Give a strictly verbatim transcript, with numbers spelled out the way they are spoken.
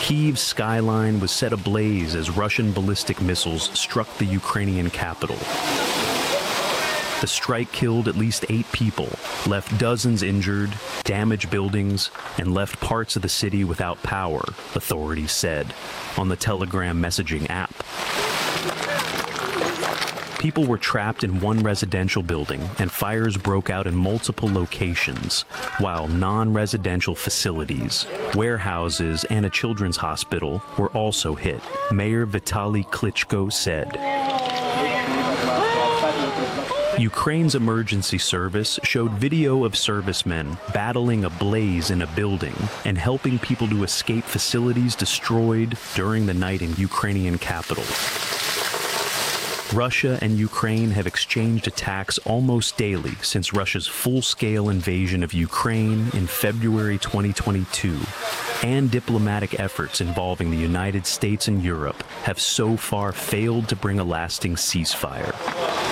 Kyiv's skyline was set ablaze as Russian ballistic missiles struck the Ukrainian capital. The strike killed at least eight people, left dozens injured, damaged buildings, and left parts of the city without power, authorities said on the Telegram messaging app. People were trapped in one residential building, and fires broke out in multiple locations, while non-residential facilities, warehouses, and a children's hospital were also hit, Mayor Vitaly Klitschko said. Ukraine's emergency service showed video of servicemen battling a blaze in a building and helping people to escape facilities destroyed during the night in Ukrainian capital. Russia and Ukraine have exchanged attacks almost daily since Russia's full-scale invasion of Ukraine in February twenty twenty-two, and diplomatic efforts involving the United States and Europe have so far failed to bring a lasting ceasefire.